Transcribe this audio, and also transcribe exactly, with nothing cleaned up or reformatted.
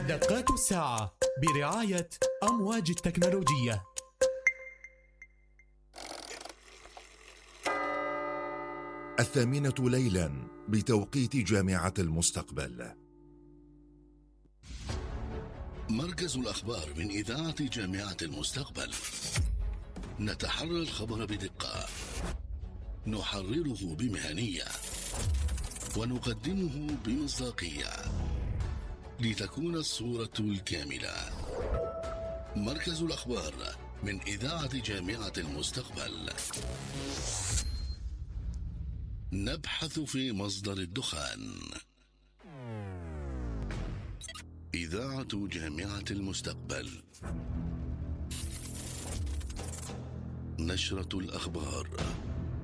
دقات الساعة برعاية أمواج التكنولوجية. الثامنة ليلا بتوقيت جامعة المستقبل. مركز الأخبار من إذاعة جامعة المستقبل. نتحرى الخبر بدقة، نحرره بمهنية، ونقدمه بمصداقية لتكون الصورة الكاملة. مركز الأخبار من إذاعة جامعة المستقبل. نبحث في مصدر الدخان. إذاعة جامعة المستقبل. نشرة الأخبار.